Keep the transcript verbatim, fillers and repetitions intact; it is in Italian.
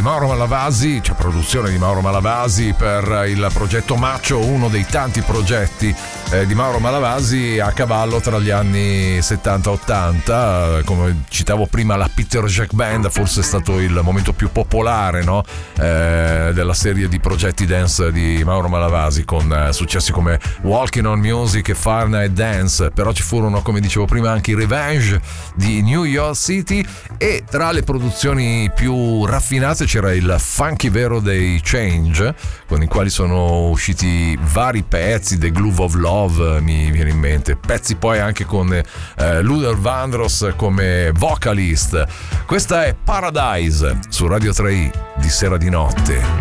Mauro Malavasi, cioè produzione di Mauro Malavasi per il progetto Macho, uno dei tanti progetti eh, di Mauro Malavasi a cavallo tra gli anni settanta ottanta. Come citavo prima, la Peter Jack Band forse è stato il momento più popolare, no? eh, della serie di progetti dance di Mauro Malavasi, con eh, successi come Walking on Music e Fahrenheit Dance. Però ci furono, come dicevo prima, anche i Revenge di New York City, e tra le produzioni più raffinate c'era il Funky Vero dei Change, con i quali sono usciti vari pezzi. The Groove of Love mi viene in mente, pezzi poi anche con eh, Luther Vandross come vocalist. Questa è Paradise su Radio tre i di Sera di Notte.